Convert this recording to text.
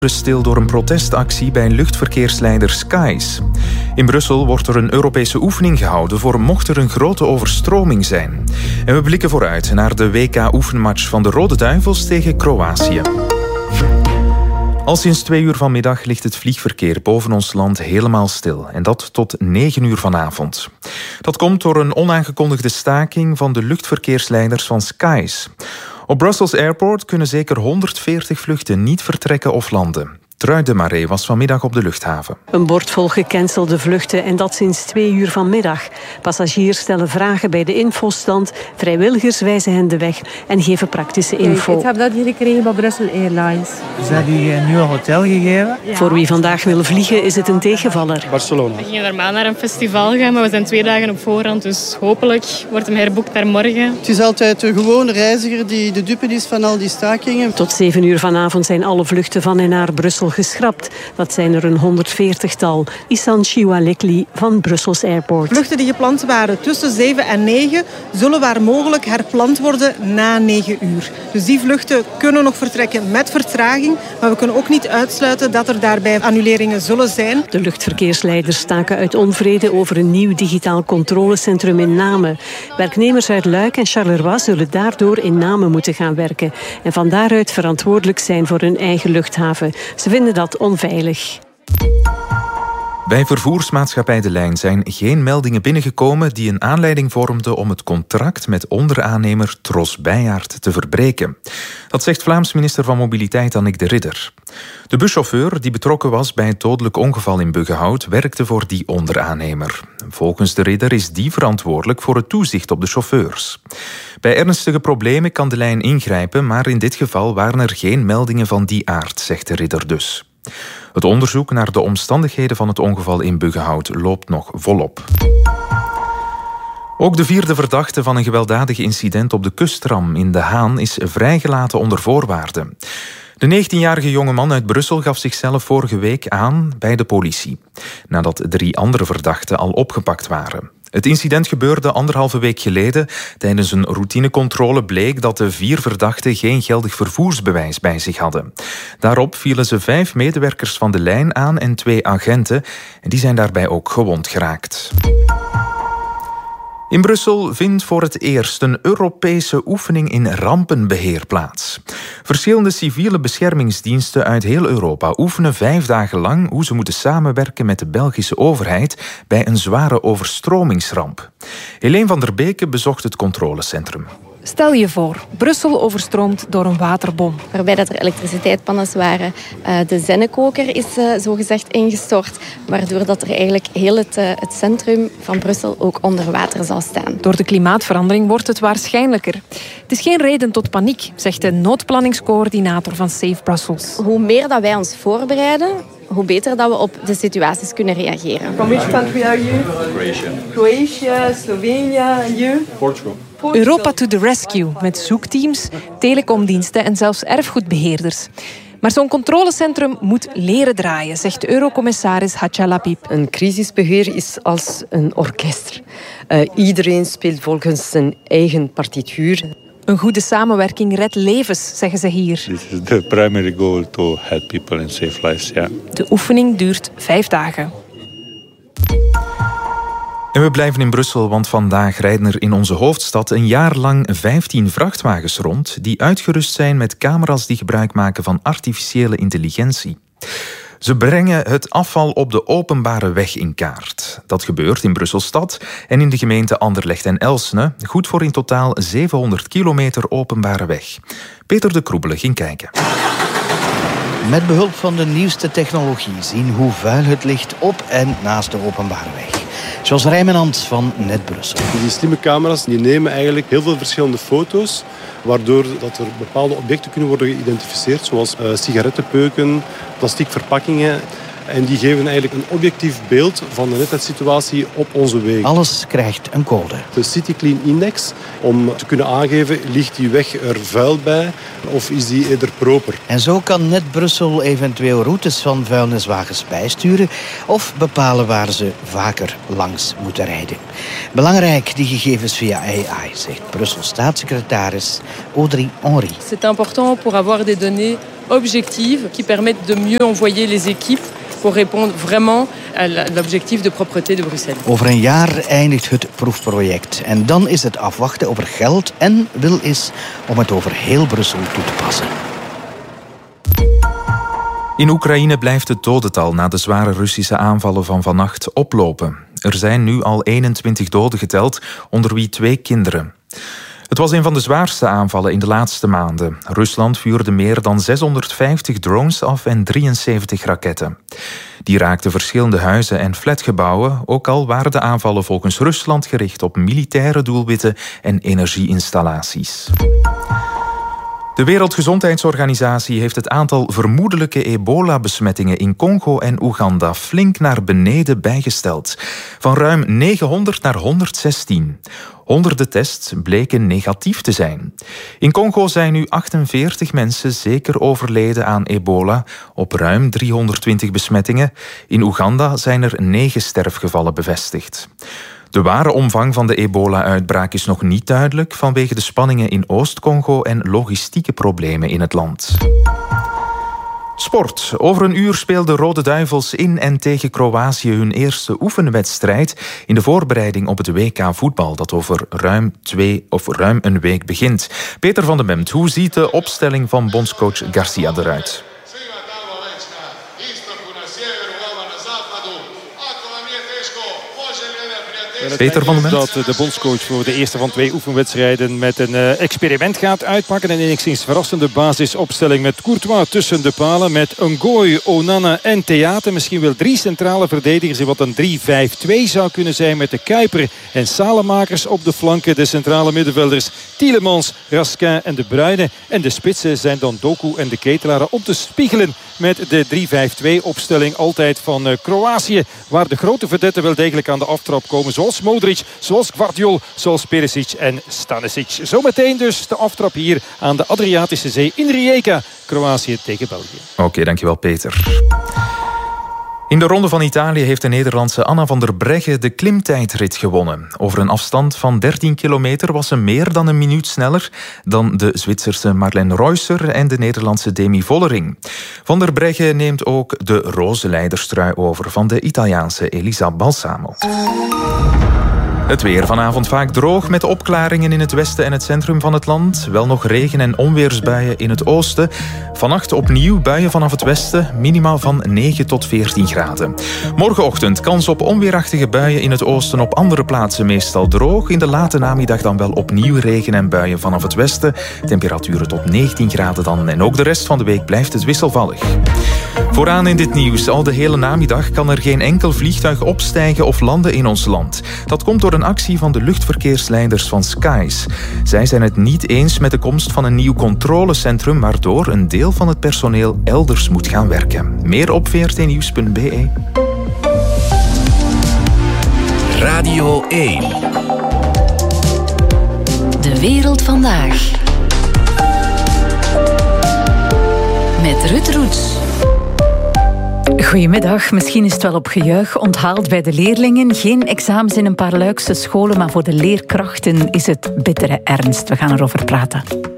Stil door een protestactie bij luchtverkeersleider Skies. In Brussel wordt er een Europese oefening gehouden voor mocht er een grote overstroming zijn. En we blikken vooruit naar de WK-oefenmatch van de Rode Duivels tegen Kroatië. Al sinds 2 uur vanmiddag ligt het vliegverkeer boven ons land helemaal stil. En dat tot 9 uur vanavond. Dat komt door een onaangekondigde staking van de luchtverkeersleiders van Skies. Op Brussels Airport kunnen zeker 140 vluchten niet vertrekken of landen. Truy de Marais was vanmiddag op de luchthaven. Een bord vol gecancelde vluchten en dat sinds 2 uur vanmiddag. Passagiers stellen vragen bij de infostand. Vrijwilligers wijzen hen de weg en geven praktische info. Ik heb dat hier gekregen bij Brussels Airlines. Ze hebben u nu een hotel gegeven? Ja. Voor wie vandaag wil vliegen is het een tegenvaller. Barcelona. We gingen normaal naar een festival gaan, maar we zijn 2 dagen op voorhand. Dus hopelijk wordt hem herboekt naar morgen. Het is altijd de gewone reiziger die de dupe is van al die stakingen. Tot 7 uur vanavond zijn alle vluchten van en naar Brussel geschrapt. Dat zijn er een 140-tal. Isan Chiwalekli van Brussels Airport. Vluchten die gepland waren tussen 7 en 9 zullen waar mogelijk herpland worden na 9 uur. Dus die vluchten kunnen nog vertrekken met vertraging, maar we kunnen ook niet uitsluiten dat er daarbij annuleringen zullen zijn. De luchtverkeersleiders staken uit onvrede over een nieuw digitaal controlecentrum in Namen. Werknemers uit Luik en Charleroi zullen daardoor in Namen moeten gaan werken en van daaruit verantwoordelijk zijn voor hun eigen luchthaven. Ze vinden dat onveilig. Bij vervoersmaatschappij De Lijn zijn geen meldingen binnengekomen die een aanleiding vormden om het contract met onderaannemer Tros Bijaard te verbreken. Dat zegt Vlaams minister van Mobiliteit Annick de Ridder. De buschauffeur die betrokken was bij het dodelijk ongeval in Buggenhout werkte voor die onderaannemer. Volgens de Ridder is die verantwoordelijk voor het toezicht op de chauffeurs. Bij ernstige problemen kan De Lijn ingrijpen, maar in dit geval waren er geen meldingen van die aard, zegt de Ridder dus. Het onderzoek naar de omstandigheden van het ongeval in Buggenhout loopt nog volop. Ook de 4e verdachte van een gewelddadig incident op de kustram in De Haan is vrijgelaten onder voorwaarden. De 19-jarige jongeman uit Brussel gaf zichzelf vorige week aan bij de politie, nadat 3 andere verdachten al opgepakt waren. Het incident gebeurde 1,5 week geleden. Tijdens een routinecontrole bleek dat de 4 verdachten geen geldig vervoersbewijs bij zich hadden. Daarop vielen ze 5 medewerkers van De Lijn aan en 2 agenten. En die zijn daarbij ook gewond geraakt. In Brussel vindt voor het eerst een Europese oefening in rampenbeheer plaats. Verschillende civiele beschermingsdiensten uit heel Europa oefenen 5 dagen lang hoe ze moeten samenwerken met de Belgische overheid bij een zware overstromingsramp. Helene van der Beke bezocht het controlecentrum. Stel je voor, Brussel overstroomt door een waterbom. Waarbij dat er elektriciteitspannen waren. De zennekoker is zogezegd ingestort. Waardoor dat er eigenlijk heel het centrum van Brussel ook onder water zal staan. Door de klimaatverandering wordt het waarschijnlijker. Het is geen reden tot paniek, zegt de noodplanningscoördinator van Safe Brussels. Hoe meer dat wij ons voorbereiden, hoe beter dat we op de situaties kunnen reageren. From which country are you? Croatia, Slovenia and you? Portugal. Europa to the rescue, met zoekteams, telecomdiensten en zelfs erfgoedbeheerders. Maar zo'n controlecentrum moet leren draaien, zegt Eurocommissaris Hatja Lapid. Een crisisbeheer is als een orkest. Iedereen speelt volgens zijn eigen partituur. Een goede samenwerking redt levens, zeggen ze hier. This is the primary goal to help people and save lives. Yeah. De oefening duurt 5 dagen. En we blijven in Brussel, want vandaag rijden er in onze hoofdstad een jaar lang 15 vrachtwagens rond die uitgerust zijn met camera's die gebruik maken van artificiële intelligentie. Ze brengen het afval op de openbare weg in kaart. Dat gebeurt in Brussel-stad en in de gemeenten Anderlecht en Elsene, goed voor in totaal 700 kilometer openbare weg. Peter de Kroebele ging kijken. Met behulp van de nieuwste technologie zien hoe vuil het ligt op en naast de openbare weg. Zoals Rijmenand van Net Brussel. Die slimme camera's die nemen eigenlijk heel veel verschillende foto's, waardoor dat er bepaalde objecten kunnen worden geïdentificeerd, zoals sigarettenpeuken, plastic verpakkingen. En die geven eigenlijk een objectief beeld van de netwerksituatie op onze wegen. Alles krijgt een code. De City Clean Index, om te kunnen aangeven, ligt die weg er vuil bij of is die eerder proper. En zo kan Net Brussel eventueel routes van vuilniswagens bijsturen of bepalen waar ze vaker langs moeten rijden. Belangrijk, die gegevens via AI, zegt Brussels staatssecretaris Audrey Henry. C'est important pour avoir des données objectives qui permettent de mieux envoyer les équipes pour répondre vraiment à l'objectif de propreté de Bruxelles. Over een jaar eindigt het proefproject. En dan is het afwachten of er geld en wil is om het over heel Brussel toe te passen. In Oekraïne blijft het dodental na de zware Russische aanvallen van vannacht oplopen. Er zijn nu al 21 doden geteld, onder wie 2 kinderen. Het was een van de zwaarste aanvallen in de laatste maanden. Rusland vuurde meer dan 650 drones af en 73 raketten. Die raakten verschillende huizen en flatgebouwen, ook al waren de aanvallen volgens Rusland gericht op militaire doelwitten en energieinstallaties. De Wereldgezondheidsorganisatie heeft het aantal vermoedelijke ebola-besmettingen in Congo en Oeganda flink naar beneden bijgesteld. Van ruim 900 naar 116. Honderden tests bleken negatief te zijn. In Congo zijn nu 48 mensen zeker overleden aan ebola, op ruim 320 besmettingen. In Oeganda zijn er 9 sterfgevallen bevestigd. De ware omvang van de ebola-uitbraak is nog niet duidelijk vanwege de spanningen in Oost-Congo en logistieke problemen in het land. Sport. Over een uur speelden Rode Duivels in en tegen Kroatië hun eerste oefenwedstrijd in de voorbereiding op het WK voetbal dat over ruim een week begint. Peter van den Bemt, hoe ziet de opstelling van bondscoach Garcia eruit? Peter van den Bemt. Dat de bondscoach voor de eerste van 2 oefenwedstrijden met een experiment gaat uitpakken. Een enigszins verrassende basisopstelling met Courtois tussen de palen. Met Ngoy, Onana en Theate. Misschien wel 3 centrale verdedigers in wat een 3-5-2 zou kunnen zijn. Met de Kuiper en Salemakers op de flanken. De centrale middenvelders Tielemans, Raskin en De Bruyne. En de spitsen zijn dan Doku en de Ketelaar om te spiegelen met de 3-5-2 opstelling altijd van Kroatië. Waar de grote vedetten wel degelijk aan de aftrap komen. Zoals Modric, zoals Gvardiol, zoals Perisic en Stanisic. Zometeen dus de aftrap hier aan de Adriatische Zee in Rijeka. Kroatië tegen België. Oké, dankjewel Peter. In de Ronde van Italië heeft de Nederlandse Anna van der Breggen de klimtijdrit gewonnen. Over een afstand van 13 kilometer was ze meer dan een minuut sneller dan de Zwitserse Marlene Reusser en de Nederlandse Demi Vollering. Van der Breggen neemt ook de roze leiderstrui over van de Italiaanse Elisa Balsamo. Het weer vanavond vaak droog met opklaringen in het westen en het centrum van het land. Wel nog regen- en onweersbuien in het oosten. Vannacht opnieuw buien vanaf het westen, minimaal van 9 tot 14 graden. Morgenochtend kans op onweerachtige buien in het oosten, op andere plaatsen meestal droog. In de late namiddag dan wel opnieuw regen en buien vanaf het westen. Temperaturen tot 19 graden dan. En ook de rest van de week blijft het wisselvallig. Vooraan in dit nieuws, al de hele namiddag kan er geen enkel vliegtuig opstijgen of landen in ons land. Dat komt door een actie van de luchtverkeersleiders van Skies. Zij zijn het niet eens met de komst van een nieuw controlecentrum, waardoor een deel van het personeel elders moet gaan werken. Meer op vrtnieuws.be. Radio 1. De wereld vandaag. Met Ruud Roets. Goedemiddag. Misschien is het wel op gejuich onthaald bij de leerlingen. Geen examens in een paar Luikse scholen, maar voor de leerkrachten is het bittere ernst. We gaan erover praten.